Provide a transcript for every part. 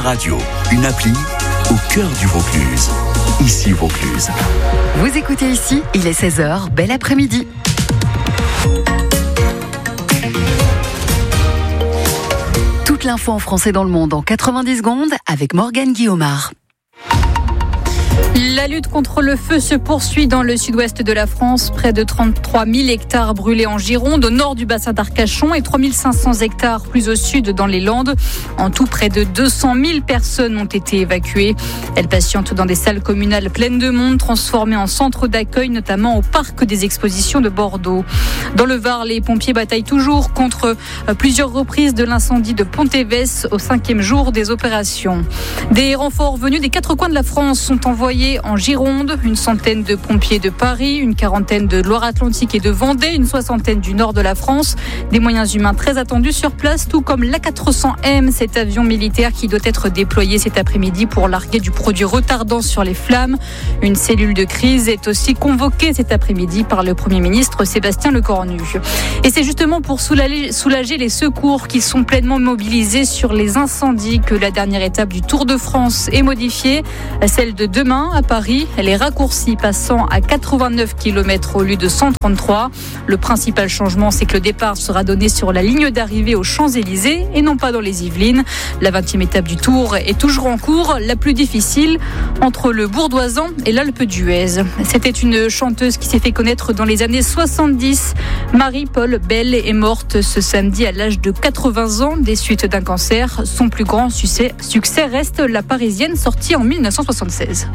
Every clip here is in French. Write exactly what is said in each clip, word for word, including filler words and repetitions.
Radio, une appli au cœur du Vaucluse. Ici Vaucluse. Vous écoutez Ici, il est seize heures, bel après-midi. Toute l'info en français dans le monde en quatre-vingt-dix secondes avec Morgane Guillaumard. La lutte contre le feu se poursuit dans le sud-ouest de la France. Près de trente-trois mille hectares brûlés en Gironde, au nord du bassin d'Arcachon, et trois mille cinq cents hectares plus au sud dans les Landes. En tout, près de deux cent mille personnes ont été évacuées. Elles patientent dans des salles communales pleines de monde, transformées en centres d'accueil, notamment au parc des expositions de Bordeaux. Dans le Var, les pompiers bataillent toujours contre plusieurs reprises de l'incendie de Pont-Évès au cinquième jour des opérations. Des renforts venus des quatre coins de la France sont envoyés en Gironde, une centaine de pompiers de Paris, une quarantaine de Loire-Atlantique et de Vendée, une soixantaine du nord de la France. Des moyens humains très attendus sur place, tout comme l'A quatre cents M, cet avion militaire qui doit être déployé cet après-midi pour larguer du produit retardant sur les flammes. Une cellule de crise est aussi convoquée cet après-midi par le Premier ministre Sébastien Lecornu. Et c'est justement pour soulager, soulager les secours qui sont pleinement mobilisés sur les incendies que la dernière étape du Tour de France est modifiée. Celle de demain à Paris, elle est raccourcie, passant à quatre-vingt-neuf kilomètres au lieu de cent trente-trois. Le principal changement, c'est que le départ sera donné sur la ligne d'arrivée aux Champs-Élysées et non pas dans les Yvelines. La vingtième étape du Tour est toujours en cours, la plus difficile, entre le Bourdoisan et l'Alpe d'Huez. C'était une chanteuse qui s'est fait connaître dans les années soixante-dix. Marie-Paul Bell est morte ce samedi à l'âge de quatre-vingts ans des suites d'un cancer. Son plus grand succès, succès reste La Parisienne, sortie en mille neuf cent soixante-seize.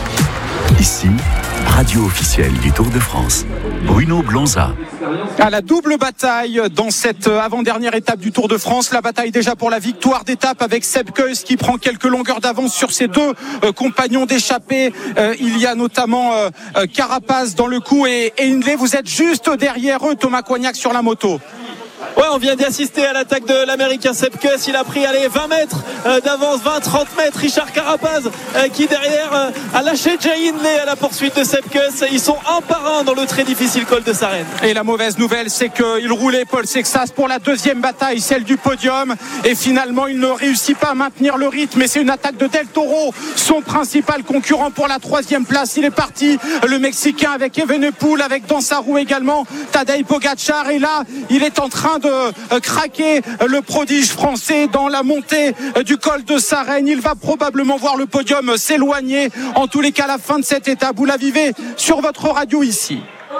Ici, radio officielle du Tour de France. Bruno Blonza. À la double bataille dans cette avant-dernière étape du Tour de France, la bataille déjà pour la victoire d'étape avec Sepp Kuss qui prend quelques longueurs d'avance sur ses deux euh, compagnons d'échappée. Euh, il y a notamment euh, euh, Carapaz dans le coup et, et Hindley. Vous êtes juste derrière eux, Thomas Coignac sur la moto. Ouais, on vient d'assister à l'attaque de l'Américain Sepp Kuss. Il a pris allez, vingt mètres euh, d'avance, vingt à trente mètres. Richard Carapaz euh, qui derrière euh, a lâché Jay Hindley à la poursuite de Sepp Kuss. Ils sont un par un dans le très difficile col de Sarenne. Et la mauvaise nouvelle, c'est qu'il roulait Paul Sexas pour la deuxième bataille, celle du podium. Et finalement, il ne réussit pas à maintenir le rythme. Et c'est une attaque de Del Toro, son principal concurrent pour la troisième place. Il est parti, le Mexicain, avec Evenepoel, avec dans sa roue également Tadej Pogacar. Et là, il est en train de de craquer le prodige français dans la montée du col de Sarenne. Il va probablement voir le podium s'éloigner. En tous les cas, la fin de cette étape, vous la vivez sur votre radio ici.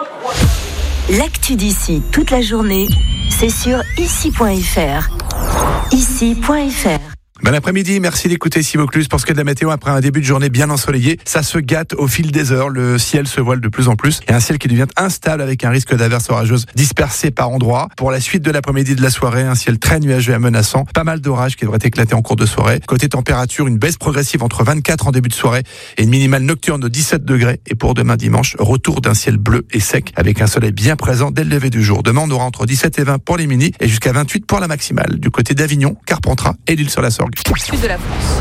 L'actu d'ici toute la journée, c'est sur ici point f r. ici point f r. Bon après-midi, merci d'écouter ici Vaucluse. Pour ce qui est de la météo, après un début de journée bien ensoleillé, ça se gâte au fil des heures. Le ciel se voile de plus en plus et un ciel qui devient instable avec un risque d'averses orageuses dispersées par endroits. Pour la suite de l'après-midi de la soirée, un ciel très nuageux et menaçant. Pas mal d'orages qui devraient éclater en cours de soirée. Côté température, une baisse progressive entre vingt-quatre en début de soirée et une minimale nocturne de dix-sept degrés. Et pour demain dimanche, retour d'un ciel bleu et sec avec un soleil bien présent dès le lever du jour. Demain, on aura entre dix-sept et vingt pour les mini et jusqu'à vingt-huit pour la maximale. Du côté d'Avignon, Carpentras et l'Île-sur-la-Sorgue. Sud de la France.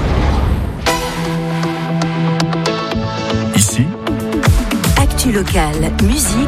Ici, Actu locale, musique.